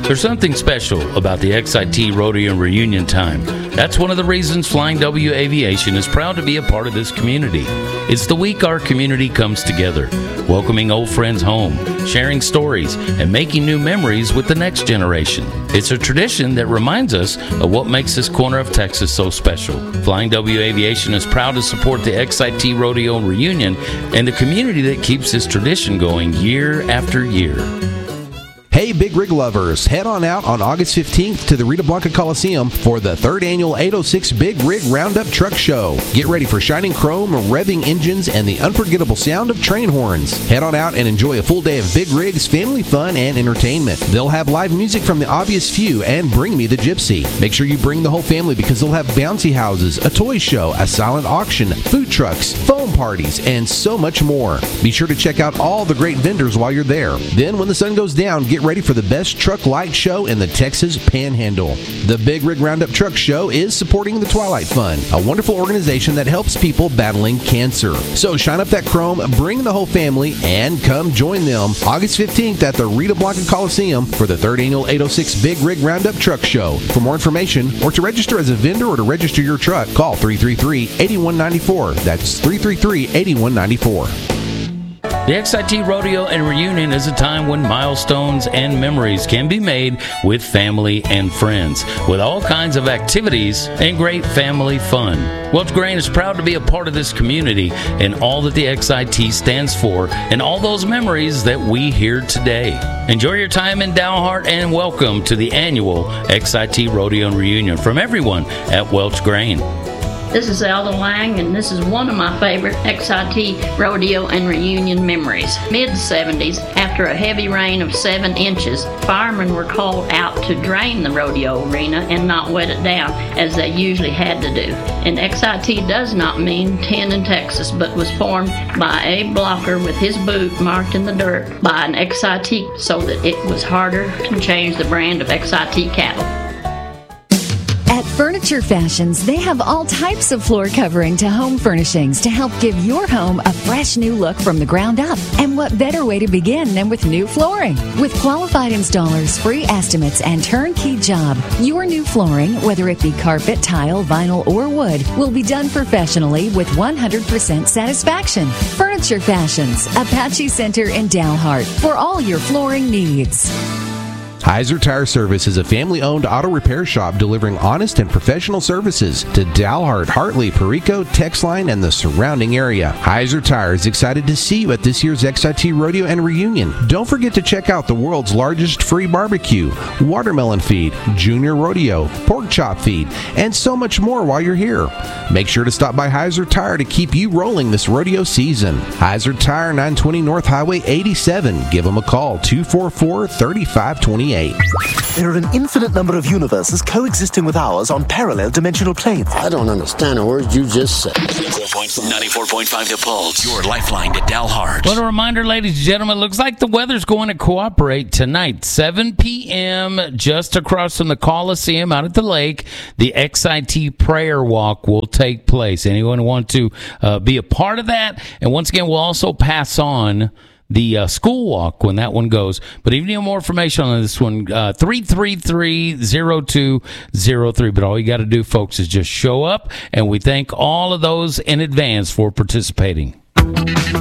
There's something special about the XIT Rodeo and Reunion time. That's one of the reasons Flying W Aviation is proud to be a part of this community. It's the week our community comes together, welcoming old friends home, sharing stories, and making new memories with the next generation. It's a tradition that reminds us of what makes this corner of Texas so special. Flying W Aviation is proud to support the XIT Rodeo and Reunion and the community that keeps this tradition going year after year. Hey, Big Rig lovers, head on out on August 15th to the Rita Blanca Coliseum for the 3rd Annual 806 Big Rig Roundup Truck Show. Get ready for shining chrome, revving engines, and the unforgettable sound of train horns. Head on out and enjoy a full day of Big Rigs, family fun, and entertainment. They'll have live music from the Obvious Few and Bring Me the Gypsy. Make sure you bring the whole family because they'll have bouncy houses, a toy show, a silent auction, food trucks, foam parties, and so much more. Be sure to check out all the great vendors while you're there. Then when the sun goes down, get ready for the best truck light show in the Texas Panhandle. The Big Rig Roundup Truck Show is supporting the Twilight Fund, a wonderful organization that helps people battling cancer. So shine up that chrome, bring the whole family, and come join them August 15th at the Rita Blanca Coliseum for the 3rd Annual 806 Big Rig Roundup Truck Show. For more information or to register as a vendor or to register your truck, call 333-8194. That's 333-8194. The XIT Rodeo and Reunion is a time when milestones and memories can be made with family and friends, with all kinds of activities and great family fun. Welch Grain is proud to be a part of this community and all that the XIT stands for and all those memories that we hear today. Enjoy your time in Dalhart and welcome to the annual XIT Rodeo and Reunion from everyone at Welch Grain. This is Elda Lang, and this is one of my favorite XIT Rodeo and Reunion memories. Mid-70s, after a heavy rain of 7 inches, firemen were called out to drain the rodeo arena and not wet it down, as they usually had to do. And XIT does not mean 10 in Texas, but was formed by Abe Blocker with his boot marked in the dirt by an XIT so that it was harder to change the brand of XIT cattle. At Furniture Fashions, they have all types of floor covering to home furnishings to help give your home a fresh new look from the ground up. And what better way to begin than with new flooring? With qualified installers, free estimates, and turnkey job, your new flooring, whether it be carpet, tile, vinyl, or wood, will be done professionally with 100% satisfaction. Furniture Fashions, Apache Center in Dalhart, for all your flooring needs. Heiser Tire Service is a family-owned auto repair shop delivering honest and professional services to Dalhart, Hartley, Perico, Texline, and the surrounding area. Heiser Tire is excited to see you at this year's XIT Rodeo and Reunion. Don't forget to check out the world's largest free barbecue, watermelon feed, junior rodeo, pork chop feed, and so much more while you're here. Make sure to stop by Heiser Tire to keep you rolling this rodeo season. Heiser Tire, 920 North Highway 87. Give them a call, 244-3528. There are an infinite number of universes coexisting with ours on parallel dimensional planes. I don't understand a word you just said. 94.5 The Pulse, your lifeline to Dalhart. Well, a reminder, ladies and gentlemen, looks like the weather's going to cooperate tonight, 7 p.m., just across from the Coliseum out at the lake. The XIT Prayer Walk will take place. Anyone want to be a part of that? And once again, we'll also pass on the school walk when that one goes. But if you need more information on this one, 333-0203. But all you got to do, folks, is just show up, and we thank all of those in advance for participating.